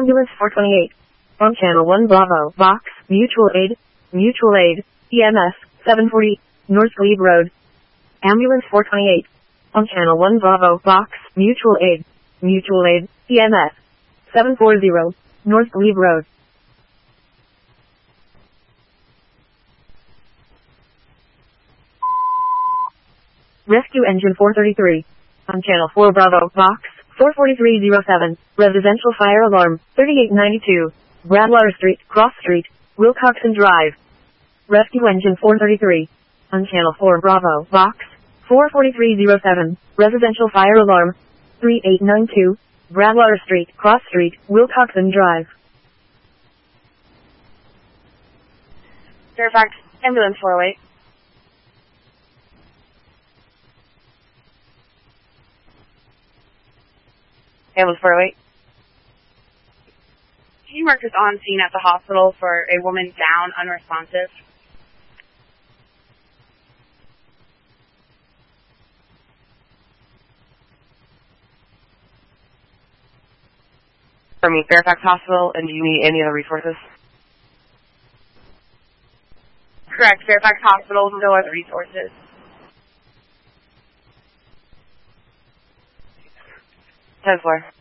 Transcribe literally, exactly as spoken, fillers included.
Ambulance four twenty-eight. On channel one Bravo, Vox, Mutual Aid, Mutual Aid, E M S, seven forty, North Glebe Road. Ambulance four twenty-eight. On channel one Bravo, Vox, Mutual Aid, Mutual Aid, E M S, seven forty, North Glebe Road. Rescue Engine four thirty-three. On channel four Bravo, Vox, four forty-three oh seven, Residential Fire Alarm, thirty-eight ninety-two, Bradwater Street, Cross Street, Wilcoxon Drive. Rescue Engine four thirty-three. On channel four Bravo, Vox, four forty-three oh seven, Residential Fire Alarm, thirty-eight ninety-two, Bradwater Street, Cross Street, Wilcoxon Drive. Fairfax, Ambulance four oh eight. Ambulance four oh eight. Can you mark this on scene at the hospital for a woman down, unresponsive? For me, Fairfax Hospital, and do you need any other resources? Correct, Fairfax Hospital, no other resources. ten four.